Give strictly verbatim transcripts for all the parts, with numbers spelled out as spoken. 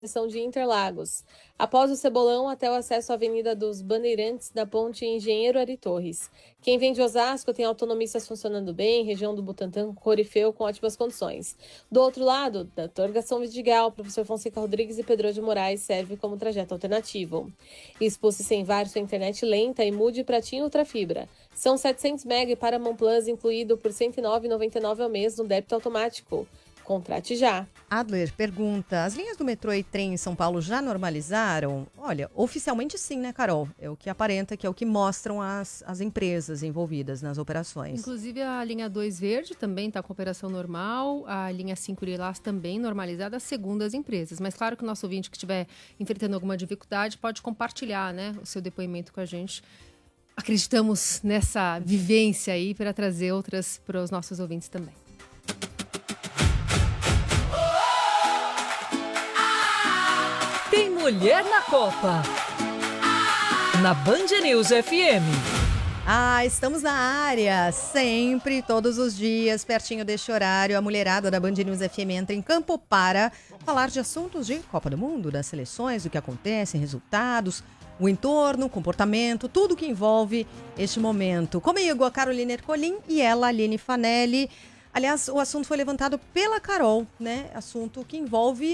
São de Interlagos. Após o Cebolão, até o acesso à Avenida dos Bandeirantes da Ponte Engenheiro Ari Torres. Quem vem de Osasco tem autonomistas funcionando bem, região do Butantã, Corifeu, com ótimas condições. Do outro lado, da Torgação Vidigal, professor Fonseca Rodrigues e Pedro de Moraes serve como trajeto alternativo. Expulse sem V A R sua internet lenta e mude para TIM Ultra Fibra. São setecentos mega e Paramount Plus incluído por cento e nove reais e noventa e nove centavos ao mês no débito automático. Contrate já. Adler pergunta, as linhas do metrô e trem em São Paulo já normalizaram? Olha, oficialmente sim, né, Carol? É o que aparenta, que é o que mostram as, as empresas envolvidas nas operações. Inclusive a linha dois verde também está com operação normal, a linha cinco Lilás também normalizada, segundo as empresas. Mas claro que o nosso ouvinte que estiver enfrentando alguma dificuldade pode compartilhar, né, o seu depoimento com a gente. Acreditamos nessa vivência aí para trazer outras para os nossos ouvintes também. Tem Mulher na Copa. Na Band News F M. Ah, estamos na área, sempre, todos os dias, pertinho deste horário. A mulherada da Band News F M entra em campo para falar de assuntos de Copa do Mundo, das seleções, do que acontece, resultados, o entorno, comportamento, tudo que envolve este momento. Comigo, a Carolina Ercolim e ela, a Aline Fanelli. Aliás, o assunto foi levantado pela Carol, né? Assunto que envolve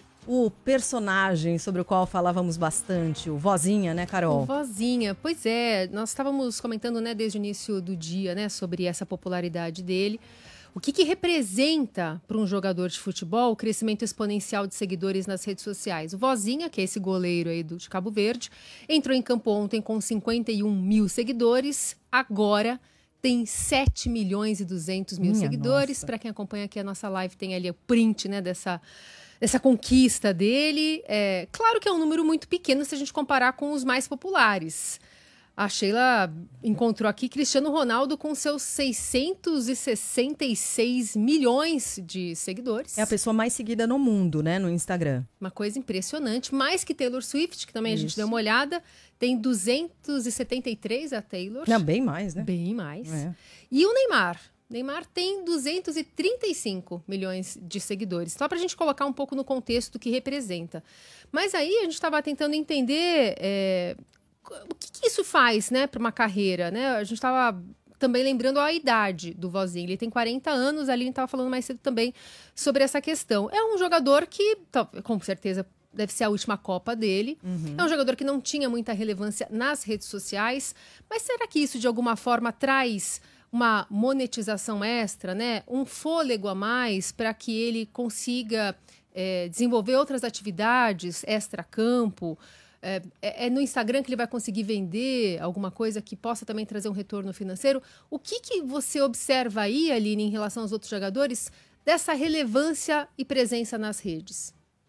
o personagem sobre o qual falávamos bastante, o Vozinha, né, Carol? O Vozinha, pois é. Nós estávamos comentando, né, desde o início do dia, né, sobre essa popularidade dele. O que, que representa para um jogador de futebol o crescimento exponencial de seguidores nas redes sociais? O Vozinha, que é esse goleiro aí do, de Cabo Verde, entrou em campo ontem com cinquenta e um mil seguidores, agora tem sete milhões e duzentos mil Minha seguidores. Para quem acompanha aqui a nossa live, tem ali o print, né, dessa... Essa conquista dele, é claro que é um número muito pequeno se a gente comparar com os mais populares. A Sheila encontrou aqui Cristiano Ronaldo com seus seiscentos e sessenta e seis milhões de seguidores. É a pessoa mais seguida no mundo, né, no Instagram. Uma coisa impressionante, mais que Taylor Swift, que também Isso. a gente deu uma olhada, tem duzentos e setenta e três a Taylor. Não, bem mais, né? Bem mais. É. E o Neymar? Neymar tem duzentos e trinta e cinco milhões de seguidores. Só para a gente colocar um pouco no contexto do que representa. Mas aí a gente estava tentando entender é, o que, que isso faz, né, para uma carreira, né? A gente estava também lembrando a idade do Vozinho. Ele tem quarenta anos, ali a gente estava falando mais cedo também sobre essa questão. É um jogador que, com certeza, deve ser a última Copa dele. Uhum. É um jogador que não tinha muita relevância nas redes sociais. Mas será que isso, de alguma forma, traz uma monetização extra, né? Um fôlego a mais para que ele consiga é, desenvolver outras atividades extra-campo? É, é no Instagram que ele vai conseguir vender alguma coisa que possa também trazer um retorno financeiro? O que, que você observa aí, Aline, em relação aos outros jogadores, dessa relevância e presença nas redes?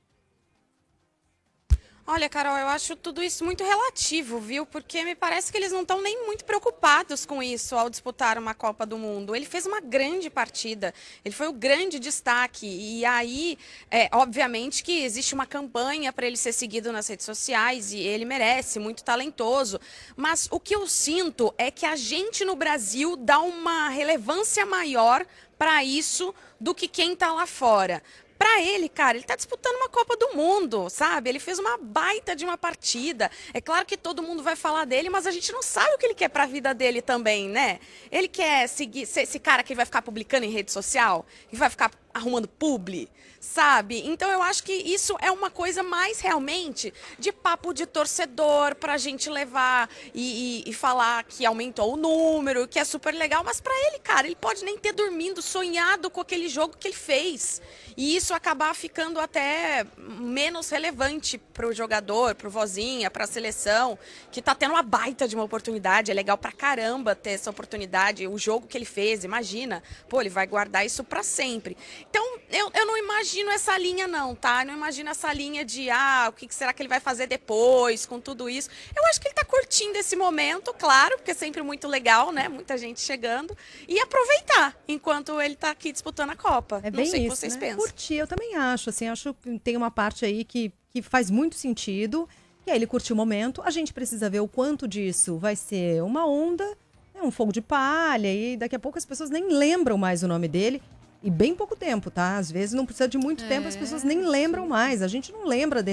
Olha, Carol, eu acho tudo isso muito relativo, viu? Porque me parece que eles não estão nem muito preocupados com isso ao disputar uma Copa do Mundo. Ele fez uma grande partida, ele foi o grande destaque. E aí, é, obviamente que existe uma campanha para ele ser seguido nas redes sociais e ele merece, muito talentoso. Mas o que eu sinto é que a gente no Brasil dá uma relevância maior para isso do que quem está lá fora. Pra ele, cara, ele tá disputando uma Copa do Mundo, sabe? Ele fez uma baita de uma partida. É claro que todo mundo vai falar dele, mas a gente não sabe o que ele quer pra vida dele também, né? Ele quer seguir, ser esse cara que vai ficar publicando em rede social, que vai ficar arrumando publi, sabe? Então eu acho que isso é uma coisa mais realmente de papo de torcedor pra gente levar e, e, e falar que aumentou o número, que é super legal, mas pra ele, cara, ele pode nem ter dormindo, sonhado com aquele jogo que ele fez. E isso acabar ficando até menos relevante pro jogador, pro Vozinha, pra seleção, que tá tendo uma baita de uma oportunidade, é legal pra caramba ter essa oportunidade, o jogo que ele fez, imagina, pô, ele vai guardar isso pra sempre. Então, eu, eu não imagino essa linha não, tá? Eu não imagino essa linha de, ah, o que será que ele vai fazer depois com tudo isso. Eu acho que ele tá curtindo esse momento, claro, porque é sempre muito legal, né? Muita gente chegando. E aproveitar enquanto ele tá aqui disputando a Copa. É bem não sei isso, o que vocês né? pensam. Curtir, eu também acho, assim, acho que tem uma parte aí que, que faz muito sentido. E aí ele curtiu o momento. A gente precisa ver o quanto disso vai ser uma onda, né? Um fogo de palha, e daqui a pouco as pessoas nem lembram mais o nome dele. E bem pouco tempo, tá? Às vezes não precisa de muito É, tempo, as pessoas nem lembram mais. A gente não lembra, de